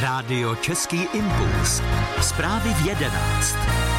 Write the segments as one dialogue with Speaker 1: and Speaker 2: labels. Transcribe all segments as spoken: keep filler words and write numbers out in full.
Speaker 1: Rádio Český impuls. Zprávy v jedenáct.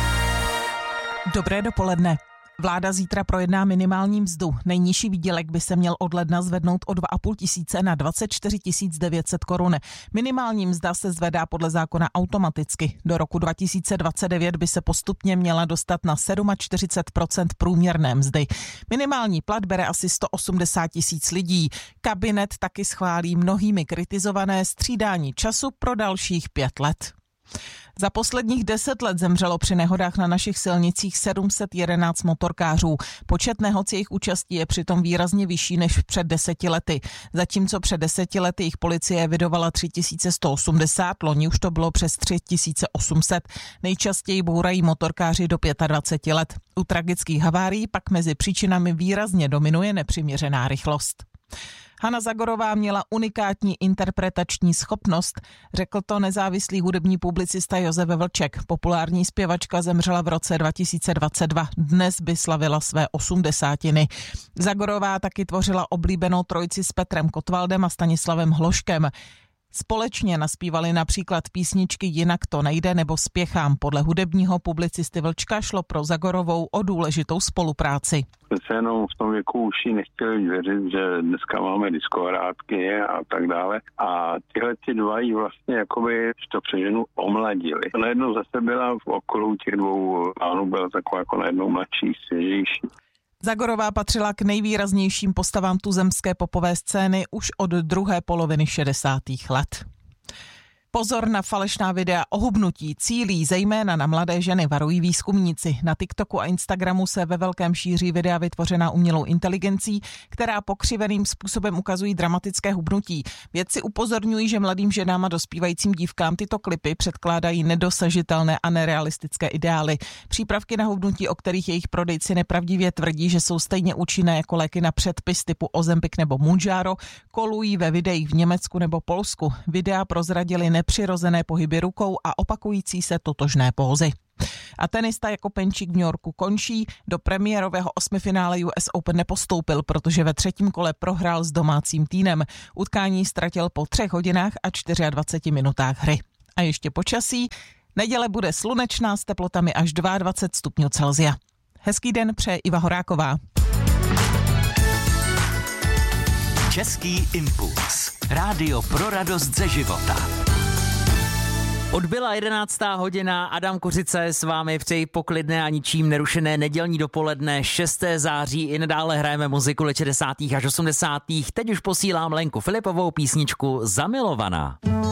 Speaker 2: Dobré dopoledne. Vláda zítra projedná minimální mzdu. Nejnižší výdělek by se měl od ledna zvednout o dva a půl tisíce na dvacet čtyři tisíc devět set korun. Minimální mzda se zvedá podle zákona automaticky. Do roku dva tisíce dvacet devět by se postupně měla dostat na čtyřicet sedm procent průměrné mzdy. Minimální plat bere asi sto osmdesát tisíc lidí. Kabinet taky schválí mnohými kritizované střídání času pro dalších pět let. Za posledních deset let zemřelo při nehodách na našich silnicích sedm set jedenáct motorkářů. Počet nehod s jejich účastí je přitom výrazně vyšší než před deseti lety. Zatímco před deseti lety jich policie evidovala tři tisíce sto osmdesát, loni už to bylo přes tři tisíce osm set. Nejčastěji bourají motorkáři do dvacet pět let. U tragických havárií pak mezi příčinami výrazně dominuje nepřiměřená rychlost. Hana Zagorová měla unikátní interpretační schopnost, řekl to nezávislý hudební publicista Josef Vlček. Populární zpěvačka zemřela v roce dva tisíce dvacet dva. Dnes by slavila své osmdesátiny. Zagorová taky tvořila oblíbenou trojici s Petrem Kotwaldem a Stanislavem Hloškem. Společně naspívali například písničky Jinak to nejde nebo Spěchám. Podle hudebního publicisty Vlčka šlo pro Zagorovou o důležitou spolupráci.
Speaker 3: Přece jenom v tom věku už jí nechtěli věřit, že dneska máme diskohrádky a tak dále. A tyhle ty dva jí vlastně jakoby, že to přeženu, omladili. Najednou zase byla v okolo těch dvou pánů, byla taková jako najednou mladší, svěžejší.
Speaker 2: Zagorová patřila k nejvýraznějším postavám tuzemské popové scény už od druhé poloviny šedesátých let. Pozor na falešná videa o hubnutí, cílí zejména na mladé ženy, varují výzkumníci. Na TikToku a Instagramu se ve velkém šíří videa vytvořená umělou inteligencí, která pokřiveným způsobem ukazují dramatické hubnutí. Vědci upozorňují, že mladým ženám a dospívajícím dívkám tyto klipy předkládají nedosažitelné a nerealistické ideály. Přípravky na hubnutí, o kterých jejich prodejci nepravdivě tvrdí, že jsou stejně účinné jako léky na předpis typu Ozempic nebo Mounjaro, kolují ve videích v Německu nebo Polsku. Videa prozradili nepřirozené pohyby rukou a opakující se totožné pózy. A tenista jako Penčík v New Yorku končí. Do premiérového osmifinále U S Open nepostoupil, protože ve třetím kole prohrál s domácím týmem. Utkání ztratil po třech hodinách a dvaceti čtyřech minutách hry. A ještě počasí. Neděle bude slunečná s teplotami až dvacet dva stupňů Celsia. Hezký den přeje Iva Horáková.
Speaker 1: Český impuls. Rádio pro radost ze života.
Speaker 4: Odbyla jedenáctá hodina, Adam Kořice s vámi, přeji poklidné a ničím nerušené nedělní dopoledne, šestého září. I nadále hrajeme muziku let šedesátých až osmdesátých. Teď už posílám Lenku Filipovou písničku Zamilovaná.